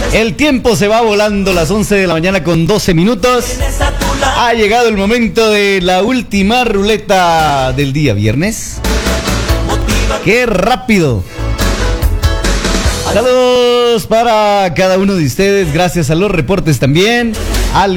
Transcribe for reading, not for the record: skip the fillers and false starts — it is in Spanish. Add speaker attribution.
Speaker 1: El tiempo se va volando, las 11 de la mañana con 12 minutos. Ha llegado el momento de la última ruleta del día viernes. ¡Qué rápido! Saludos para cada uno de ustedes, gracias a los reportes también. Al